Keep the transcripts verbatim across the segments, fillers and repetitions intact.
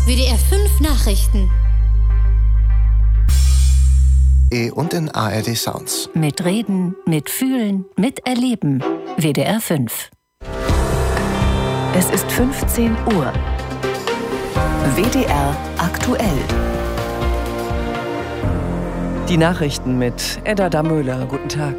W D R fünf Nachrichten. Und in A R D Sounds. Mit Reden, mit Fühlen, mit Erleben. W D R fünf. Es ist fünfzehn Uhr. W D R aktuell. Die Nachrichten mit Edda Damöhler. Guten Tag.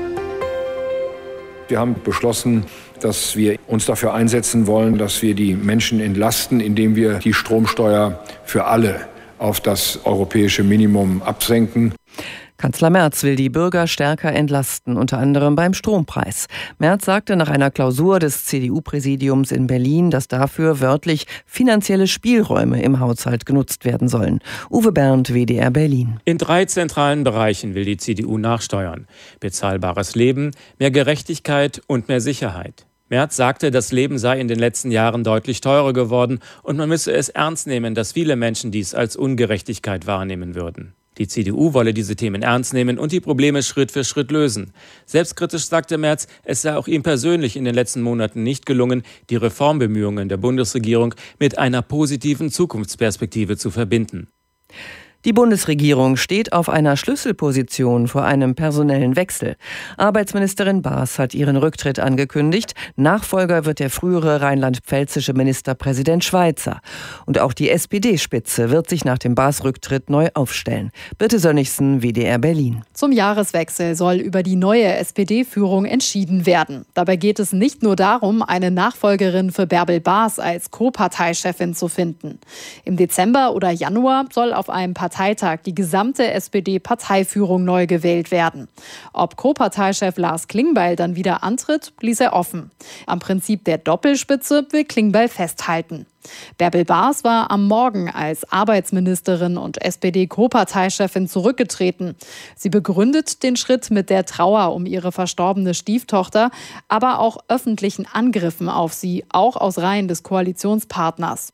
Wir haben beschlossen, dass wir uns dafür einsetzen wollen, dass wir die Menschen entlasten, indem wir die Stromsteuer für alle auf das europäische Minimum absenken. Kanzler Merz will die Bürger stärker entlasten, unter anderem beim Strompreis. Merz sagte nach einer Klausur des C D U-Präsidiums in Berlin, dass dafür wörtlich finanzielle Spielräume im Haushalt genutzt werden sollen. Uwe Bernd, W D R Berlin. In drei zentralen Bereichen will die C D U nachsteuern: bezahlbares Leben, mehr Gerechtigkeit und mehr Sicherheit. Merz sagte, das Leben sei in den letzten Jahren deutlich teurer geworden und man müsse es ernst nehmen, dass viele Menschen dies als Ungerechtigkeit wahrnehmen würden. Die C D U wolle diese Themen ernst nehmen und die Probleme Schritt für Schritt lösen. Selbstkritisch sagte Merz, es sei auch ihm persönlich in den letzten Monaten nicht gelungen, die Reformbemühungen der Bundesregierung mit einer positiven Zukunftsperspektive zu verbinden. Die Bundesregierung steht auf einer Schlüsselposition vor einem personellen Wechsel. Arbeitsministerin Baas hat ihren Rücktritt angekündigt. Nachfolger wird der frühere rheinland-pfälzische Ministerpräsident Schweizer. Und auch die S P D-Spitze wird sich nach dem Baas-Rücktritt neu aufstellen. Birte Sönnigsen, W D R Berlin. Zum Jahreswechsel soll über die neue S P D-Führung entschieden werden. Dabei geht es nicht nur darum, eine Nachfolgerin für Bärbel Baas als Co-Parteichefin zu finden. Im Dezember oder Januar soll auf einem Parteitag die gesamte S P D-Parteiführung neu gewählt werden. Ob Co-Parteichef Lars Klingbeil dann wieder antritt, ließ er offen. Am Prinzip der Doppelspitze will Klingbeil festhalten. Bärbel Baas war am Morgen als Arbeitsministerin und S P D-Co-Parteichefin zurückgetreten. Sie begründet den Schritt mit der Trauer um ihre verstorbene Stieftochter, aber auch öffentlichen Angriffen auf sie, auch aus Reihen des Koalitionspartners.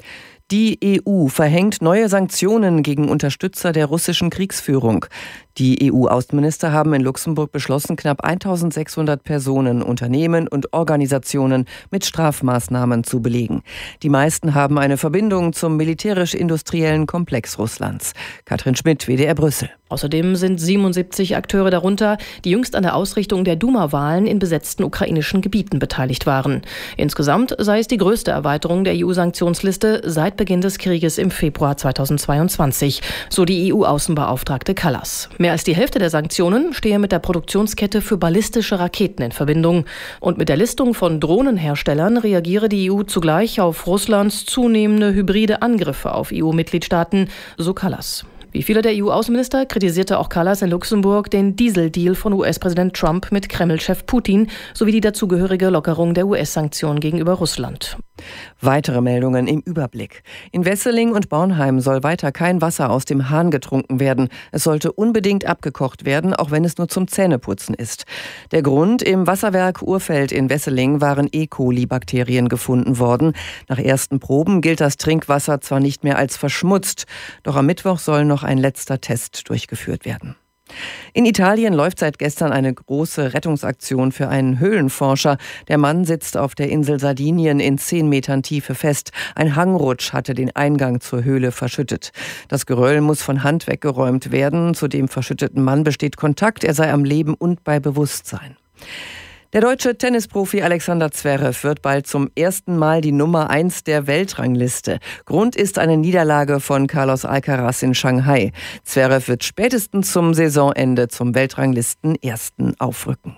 Die E U verhängt neue Sanktionen gegen Unterstützer der russischen Kriegsführung. Die E U-Außenminister haben in Luxemburg beschlossen, knapp eintausendsechshundert Personen, Unternehmen und Organisationen mit Strafmaßnahmen zu belegen. Die meisten haben eine Verbindung zum militärisch-industriellen Komplex Russlands. Katrin Schmidt, W D R Brüssel. Außerdem sind siebenundsiebzig Akteure darunter, die jüngst an der Ausrichtung der Duma-Wahlen in besetzten ukrainischen Gebieten beteiligt waren. Insgesamt sei es die größte Erweiterung der E U-Sanktionsliste seit Beginn des Krieges im Februar zweitausendzweiundzwanzig, so die E U-Außenbeauftragte Kallas. Mehr als die Hälfte der Sanktionen stehe mit der Produktionskette für ballistische Raketen in Verbindung. Und mit der Listung von Drohnenherstellern reagiere die E U zugleich auf Russlands zunehmende hybride Angriffe auf E U-Mitgliedstaaten, so Kallas. Wie viele der E U-Außenminister kritisierte auch Kallas in Luxemburg den Dieseldeal von U S-Präsident Trump mit Kreml-Chef Putin sowie die dazugehörige Lockerung der U S-Sanktionen gegenüber Russland. Weitere Meldungen im Überblick. In Wesseling und Bornheim soll weiter kein Wasser aus dem Hahn getrunken werden. Es sollte unbedingt abgekocht werden, auch wenn es nur zum Zähneputzen ist. Der Grund: im Wasserwerk Urfeld in Wesseling waren E. coli-Bakterien gefunden worden. Nach ersten Proben gilt das Trinkwasser zwar nicht mehr als verschmutzt, doch am Mittwoch soll noch ein letzter Test durchgeführt werden. In Italien läuft seit gestern eine große Rettungsaktion für einen Höhlenforscher. Der Mann sitzt auf der Insel Sardinien in zehn Metern Tiefe fest. Ein Hangrutsch hatte den Eingang zur Höhle verschüttet. Das Geröll muss von Hand weggeräumt werden. Zu dem verschütteten Mann besteht Kontakt. Er sei am Leben und bei Bewusstsein. Der deutsche Tennisprofi Alexander Zverev wird bald zum ersten Mal die Nummer eins der Weltrangliste. Grund ist eine Niederlage von Carlos Alcaraz in Shanghai. Zverev wird spätestens zum Saisonende zum Weltranglisten-Ersten aufrücken.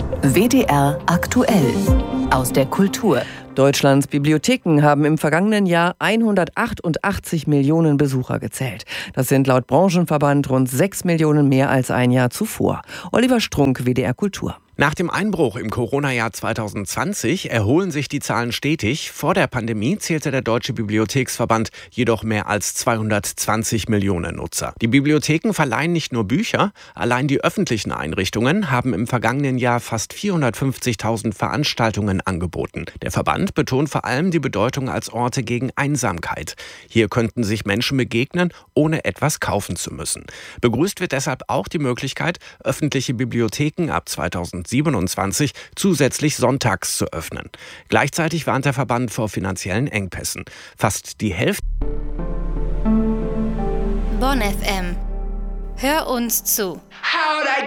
W D R aktuell aus der Kultur. Deutschlands Bibliotheken haben im vergangenen Jahr hundertachtundachtzig Millionen Besucher gezählt. Das sind laut Branchenverband rund sechs Millionen mehr als ein Jahr zuvor. Oliver Strunk, W D R Kultur. Nach dem Einbruch im Corona-Jahr zweitausendzwanzig erholen sich die Zahlen stetig. Vor der Pandemie zählte der Deutsche Bibliotheksverband jedoch mehr als zweihundertzwanzig Millionen Nutzer. Die Bibliotheken verleihen nicht nur Bücher, allein die öffentlichen Einrichtungen haben im vergangenen Jahr fast vierhundertfünfzigtausend Veranstaltungen angeboten. Der Verband betont vor allem die Bedeutung als Orte gegen Einsamkeit. Hier könnten sich Menschen begegnen, ohne etwas kaufen zu müssen. Begrüßt wird deshalb auch die Möglichkeit, öffentliche Bibliotheken ab zweitausendsiebenundzwanzig zusätzlich sonntags zu öffnen. Gleichzeitig warnt der Verband vor finanziellen Engpässen. Fast die Hälfte Bonn F M. Hör uns zu. How'd I